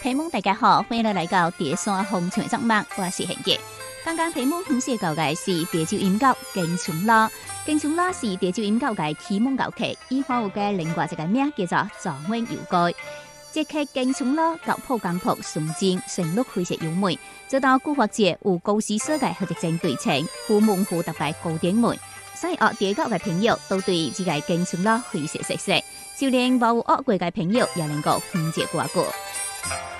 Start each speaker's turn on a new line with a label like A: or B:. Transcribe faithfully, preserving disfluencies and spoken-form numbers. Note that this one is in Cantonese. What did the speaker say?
A: 提问大家好，欢迎来到第三风吹作梦，我是贤杰。刚刚提问分析到嘅是潮州音乐京城路，京城路是潮州音乐嘅启蒙歌曲，以花有嘅另外一个名叫做状元游歌。这曲京城路高谱江谱纯正，旋律非常优美，遭到古惑节有高时所嘅合作对称，虎门虎特别高点门。所以學地角嘅朋友都對這個京城路非常熟悉，就連冇學過嘅朋友也能夠分解過過。